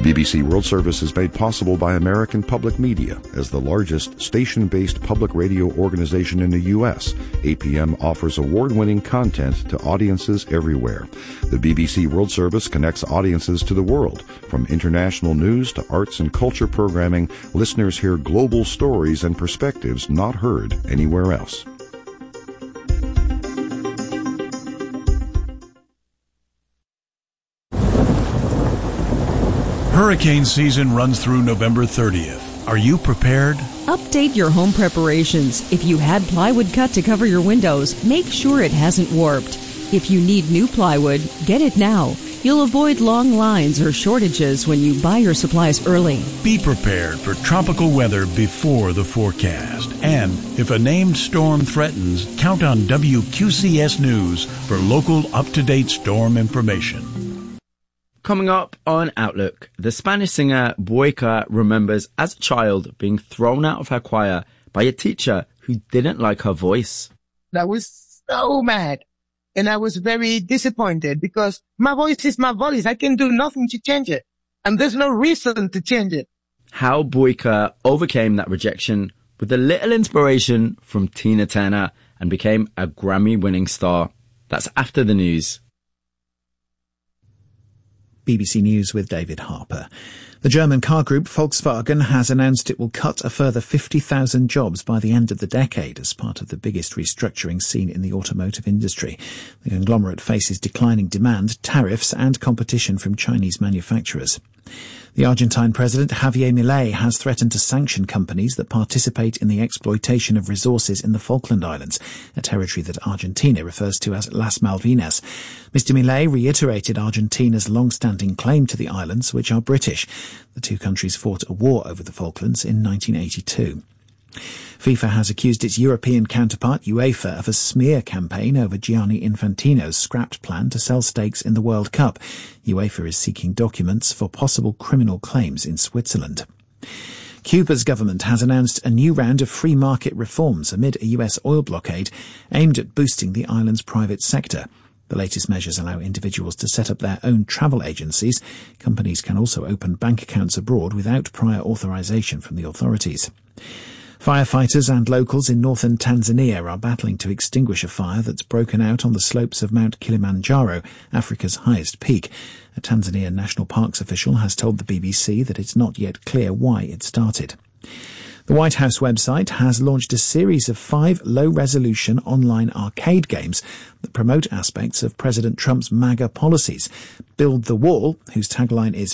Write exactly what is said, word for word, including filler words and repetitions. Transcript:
B B C World Service is made possible by American Public Media. As the largest station-based public radio organization in the U S, A P M offers award-winning content to audiences everywhere. The B B C World Service connects audiences to the world. From international news to arts and culture programming, listeners hear global stories and perspectives not heard anywhere else. Hurricane season runs through November thirtieth. Are you prepared? Update your home preparations. If you had plywood cut to cover your windows, make sure it hasn't warped. If you need new plywood, get it now. You'll avoid long lines or shortages when you buy your supplies early. Be prepared for tropical weather before the forecast. And if a named storm threatens, count on W Q C S News for local up-to-date storm information. Coming up on Outlook, the Spanish singer Boyka remembers as a child being thrown out of her choir by a teacher who didn't like her voice. I was so mad and I was very disappointed because my voice is my voice. I can do nothing to change it and there's no reason to change it. How Boyka overcame that rejection with a little inspiration from Tina Turner and became a Grammy-winning star. That's after the news. B B C News with David Harper. The German car group Volkswagen has announced it will cut a further fifty thousand jobs by the end of the decade as part of the biggest restructuring seen in the automotive industry. The conglomerate faces declining demand, tariffs and competition from Chinese manufacturers. The Argentine president, Javier Milei, has threatened to sanction companies that participate in the exploitation of resources in the Falkland Islands, a territory that Argentina refers to as Las Malvinas. Mister Milei reiterated Argentina's long-standing claim to the islands, which are British. The two countries fought a war over the Falklands in nineteen eighty-two. FIFA has accused its European counterpart, UEFA, of a smear campaign over Gianni Infantino's scrapped plan to sell stakes in the World Cup. UEFA is seeking documents for possible criminal claims in Switzerland. Cuba's government has announced a new round of free market reforms amid a U S oil blockade aimed at boosting the island's private sector. The latest measures allow individuals to set up their own travel agencies. Companies can also open bank accounts abroad without prior authorization from the authorities. Firefighters and locals in northern Tanzania are battling to extinguish a fire that's broken out on the slopes of Mount Kilimanjaro, Africa's highest peak. A Tanzania National Parks official has told the B B C that it's not yet clear why it started. The White House website has launched a series of five low-resolution online arcade games that promote aspects of President Trump's MAGA policies. Build the Wall, whose tagline is